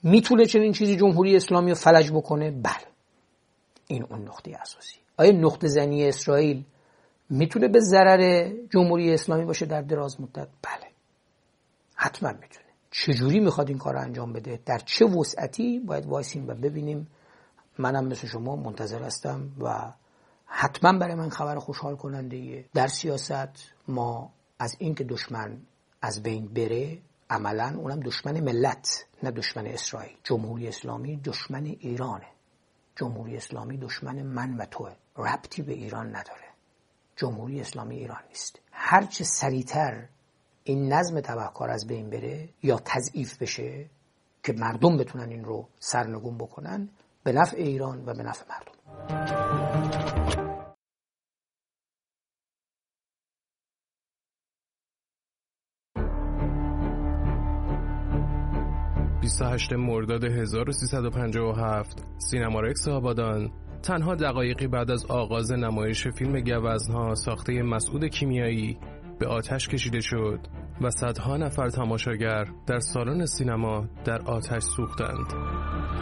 میتونه چنین چیزی جمهوری اسلامی رو فلج بکنه؟ بله. این اون نقطه اساسی. آیا نقطه زنی اسرائیل میتونه به ضرر جمهوری اسلامی باشه در دراز مدت؟ بله. حتما میتونه. چجوری میخواد این کار رو انجام بده؟ در چه وسعتی؟ باید وایسیم و ببینیم. منم مثل شما منتظر هستم و حتما برای من خبر خوشحال کننده ایه. در سیاست ما از این که دشمن از بین بره، عملاً اونم دشمن ملت نه دشمن اسرائیل. جمهوری اسلامی دشمن ایرانه. جمهوری اسلامی دشمن من و توه. ربطی به ایران نداره. جمهوری اسلامی ایران نیست. هرچه سریعتر این نظم تبهکار از بین بره یا تضعیف بشه که مردم بتونن این رو سرنگون بکنن، به نفع ایران و به نفع مردم. 28 مرداد 1357 سینما رکس آبادان تنها دقایقی بعد از آغاز نمایش فیلم گوزن‌ها ساخته مسعود کیمیایی به آتش کشیده شد و صدها نفر تماشاگر در سالن سینما در آتش سوختند.